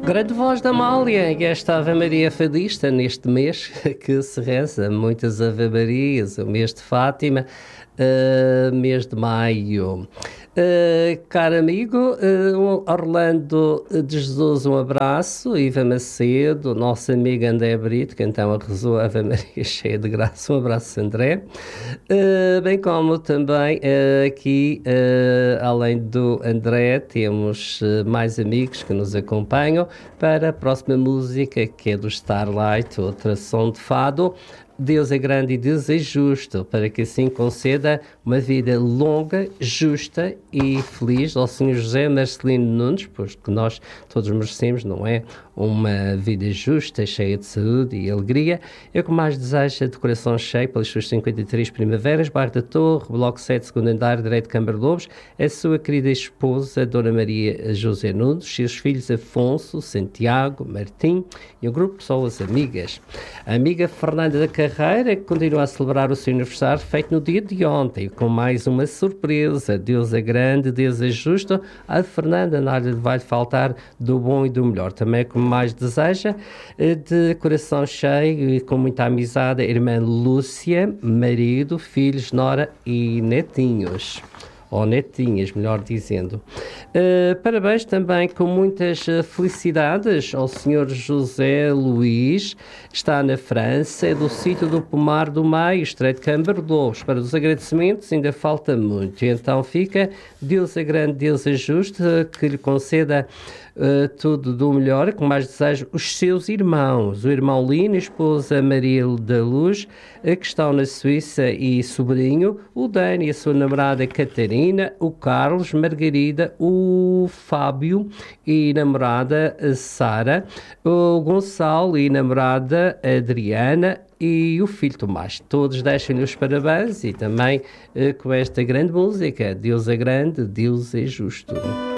Grande voz da Amália, e esta Ave Maria fadista neste mês que se reza muitas Ave Marias, o mês de Fátima, mês de maio. Caro amigo, Orlando de Jesus, um abraço. Iva Macedo, nossa amiga André Brito, que então rezou a Ave Maria cheia de graça, um abraço, André. Bem como também aqui, além do André, temos mais amigos que nos acompanham para a próxima música, que é do Starlight, outra som de fado. Deus é grande e Deus é justo, para que assim conceda uma vida longa, justa e feliz ao Sr. José Marcelino Nunes, pois que nós todos merecemos, não é? Uma vida justa, cheia de saúde e alegria. Eu que mais desejo de coração cheio pelas suas 53 primaveras, Bairro da Torre, Bloco 7, segundo andar, direito de Câmara de Lobos, a sua querida esposa, Dona Maria José Nunes, seus filhos Afonso, Santiago, Martim e um grupo de pessoas amigas. A amiga Fernanda da Carreira, que continua a celebrar o seu aniversário, feito no dia de ontem, com mais uma surpresa. Deus é grande, Deus é justo. A Fernanda nada vai faltar do bom e do melhor. Também, como mais deseja, de coração cheio e com muita amizade, a irmã Lúcia, marido, filhos, nora e netinhos. Ou netinhas, melhor dizendo. Parabéns também com muitas felicidades ao Sr. José Luís, está na França, é do sítio do Pomar do Maio, Estreito de Câmara de Lobos. Para os agradecimentos ainda falta muito, então fica Deus é grande, Deus é justo, que lhe conceda tudo do melhor, com mais desejo, os seus irmãos, o irmão Lino, a esposa Maria da Luz, que estão na Suíça, e sobrinho, o Dani, a sua namorada Catarina, o Carlos, Margarida, o Fábio e namorada Sara, o Gonçalo e namorada Adriana, e o filho Tomás. Todos deixam-lhe os parabéns e também com esta grande música, Deus é grande, Deus é justo.